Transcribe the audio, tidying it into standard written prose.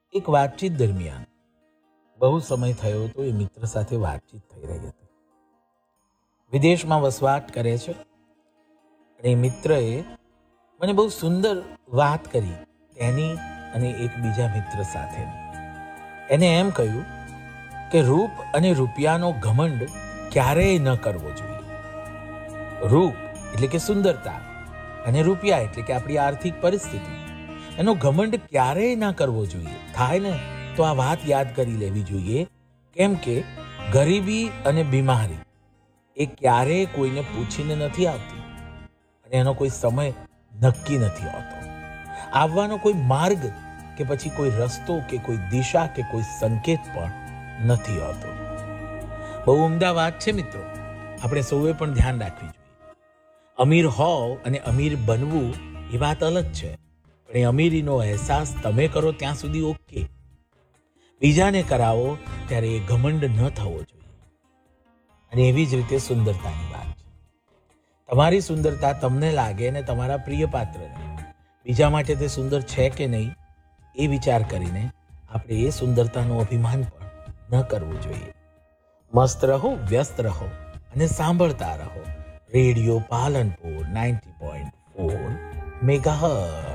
એક વાતચીત દરમિયાન બહુ સમય થયો હતો એ મિત્ર સાથે વાતચીત થઈ રહી હતી. વિદેશમાં વસવાટ કરે છે અને એ મિત્રએ મને બહુ સુંદર વાત કરી તેની અને એક બીજા મિત્ર સાથેની. એને એમ કહ્યું કે રૂપ અને રૂપિયાનો ઘમંડ ક્યારેય ન કરવો જોઈએ. રૂપ એટલે કે સુંદરતા અને રૂપિયા એટલે કે આપણી આર્થિક પરિસ્થિતિ, એનો ઘમંડ ક્યારેય ના કરવો જોઈએ. થાય ને તો આ વાત યાદ કરી લેવી જોઈએ, કેમ કે ગરીબી અને બીમારી એ ક્યારેય કોઈને પૂછીને નથી આવતી અને એનો કોઈ સમય નક્કી નથી હોતો. આવવાનો કોઈ માર્ગ કે પછી કોઈ રસ્તો કે કોઈ દિશા કે કોઈ સંકેત પણ નથી હોતો. બહુ ઉમદા વાત છે મિત્રો, આપણે સૌએ પણ ધ્યાન રાખવી જોઈએ. અમીર હોવ અને અમીર બનવું એ વાત અલગ છે, પણ એ અમીરીનો અહેસાસ તમે કરો ત્યાં સુધી ઓકે. બીજાને કરાવો ત્યારે એ ઘમંડ ન થવો જોઈએ. અને એવી જ રીતે સુંદરતાની વાત છે. તમારી સુંદરતા તમને લાગે અને તમારા પ્રિય પાત્રને, બીજા માટે તે સુંદર છે કે નહીં એ વિચાર કરીને આપણે એ સુંદરતાનું અભિમાન પણ ન કરવું જોઈએ. મસ્ત રહો, વ્યસ્ત રહો અને સાંભળતા રહો રેડિયો પાલનપુર 90.4 મેગાહર્ટ્ઝ.